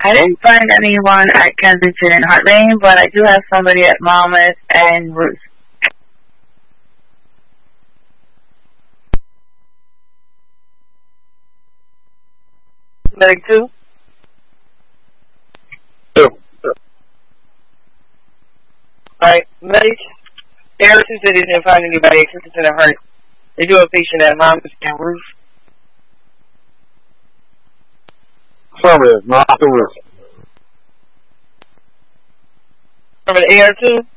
I didn't find anyone at Kensington and Hart Lane, but I do have somebody at Monmouth and Ruth. Medic 2? 2. Alright, Medic. Air 2 said they didn't find anybody at Kensington and Hart. They do have a patient at Monmouth and Ruth. Affirmative. Monmouth and Ruth. From an AR2?